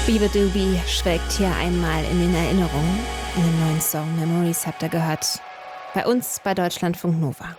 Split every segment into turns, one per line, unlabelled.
Biba Doobie schwelgt hier einmal in den Erinnerungen. In den neuen Song Memories habt ihr gehört. Bei uns bei Deutschlandfunk Nova.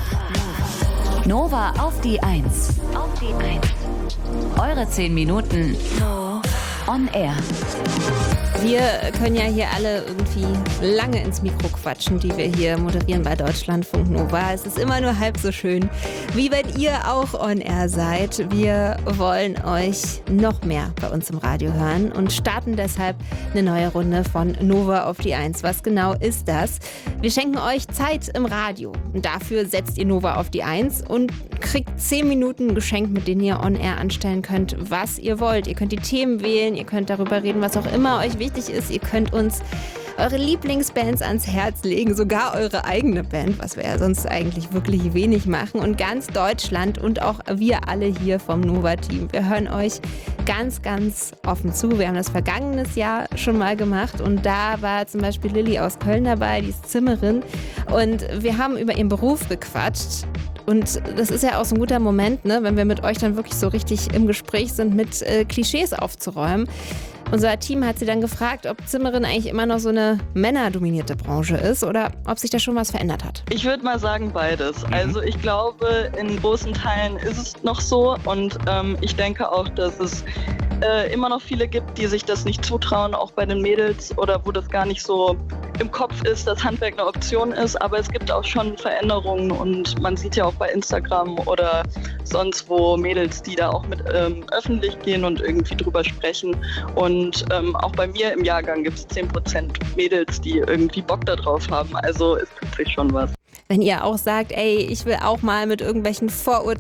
Nova auf die 1. Auf die 1. Eure 10 Minuten on air.
Wir können ja hier alle irgendwie lange ins Mikro quatschen, die wir hier moderieren bei Deutschlandfunk Nova. Es ist immer nur halb so schön, wie wenn ihr auch on air seid. Wir wollen euch noch mehr bei uns im Radio hören und starten deshalb eine neue Runde von Nova auf die 1. Was genau ist das? Wir schenken euch Zeit im Radio. Und dafür setzt ihr Nova auf die 1 und kriegt 10 Minuten geschenkt, mit denen ihr on air anstellen könnt, was ihr wollt. Ihr könnt die Themen wählen, ihr könnt darüber reden, was auch immer euch wichtig ist. Ihr könnt uns eure Lieblingsbands ans Herz legen, sogar eure eigene Band, was wir ja sonst eigentlich wirklich wenig machen. Und ganz Deutschland und auch wir alle hier vom Nova-Team, wir hören euch ganz, ganz offen zu. Wir haben das vergangenes Jahr schon mal gemacht und da war zum Beispiel Lilly aus Köln dabei, die ist Zimmerin. Und wir haben über ihren Beruf gequatscht. Und das ist ja auch so ein guter Moment, ne, wenn wir mit euch dann wirklich so richtig im Gespräch sind, mit Klischees aufzuräumen. Unser Team hat sie dann gefragt, ob Zimmerin eigentlich immer noch so eine männerdominierte Branche ist oder ob sich da schon was verändert hat.
Ich würde mal sagen beides. Also ich glaube, in großen Teilen ist es noch so und ich denke auch, dass es immer noch viele gibt, die sich das nicht zutrauen, auch bei den Mädels oder wo das gar nicht so im Kopf ist, dass Handwerk eine Option ist. Aber es gibt auch schon Veränderungen und man sieht ja auch bei Instagram oder sonst wo Mädels, die da auch mit öffentlich gehen und irgendwie drüber sprechen. Und auch bei mir im Jahrgang gibt es 10% Mädels, die irgendwie Bock da drauf haben. Also es tut sich schon was.
Wenn ihr auch sagt, ey, ich will auch mal mit irgendwelchen Vorurteilen